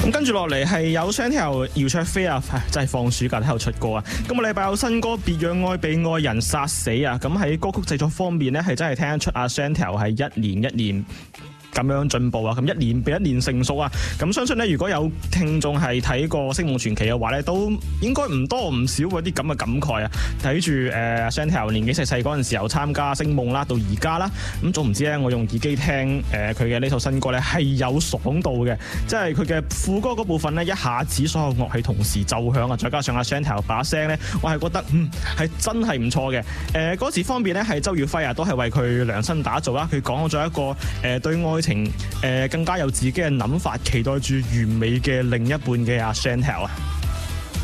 咁跟住落嚟係有雙條姚焯菲啊，真係放暑假都有出歌啊！今個禮拜有新歌《別讓愛被愛人殺死》啊！咁喺歌曲製作方面呢，係真係聽得出阿雙條係一年一年咁樣進步啊！咁一年比一年成熟啊！咁相信呢，如果有聽眾係睇過《星夢傳奇》嘅話呢，都應該唔多唔少嗰啲咁嘅感慨啊！睇住阿雙條年紀細細嗰陣時候參加星夢啦，到而家啦，咁總唔知呢，我用耳機聽佢嘅呢首新歌呢，係有爽度嘅，即係佢嘅副歌嗰部分呢，一下子所有樂器同時奏響啊！再加上阿雙條把聲呢，我係覺得係真係唔錯嘅。歌詞方面呢，係周耀輝啊，都係為佢量身打造啦。佢講咗一個對愛情更加有自己嘅諗法，期待住完美嘅另一半嘅阿 Chantel 啊。